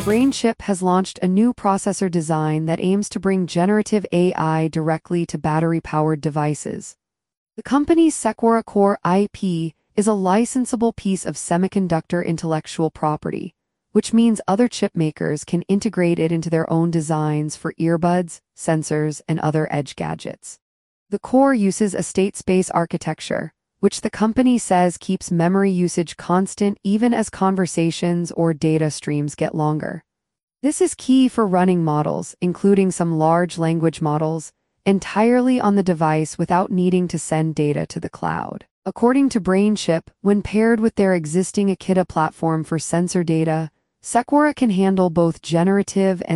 BrainChip has launched a new processor design that aims to bring generative AI directly to battery-powered devices. The company's Sequora Core IP is a licensable piece of semiconductor intellectual property, which means other chip makers can integrate it into their own designs for earbuds, sensors, and other edge gadgets. The Core uses a state space architecture, which the company says keeps memory usage constant even as conversations or data streams get longer. This is key for running models, including some large language models, entirely on the device without needing to send data to the cloud. According to BrainChip, when paired with their existing Akida platform for sensor data, Sequora can handle both generative and